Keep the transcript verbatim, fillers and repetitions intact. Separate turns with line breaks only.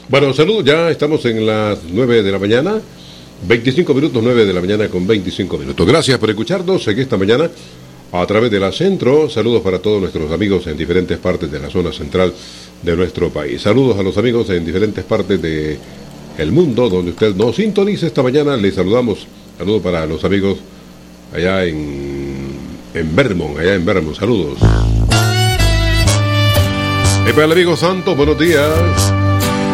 Bueno, saludos, ya estamos en las nueve de la mañana, veinticinco minutos, nueve de la mañana con veinticinco minutos. Gracias por escucharnos en esta mañana a través de la Centro. Saludos para todos nuestros amigos en diferentes partes de la zona central de nuestro país. Saludos a los amigos en diferentes partes de el mundo donde usted nos sintoniza esta mañana. Les saludamos. Saludos para los amigos allá en, en Vermont, allá en Vermont. Saludos. Y para el amigo Santos, buenos días.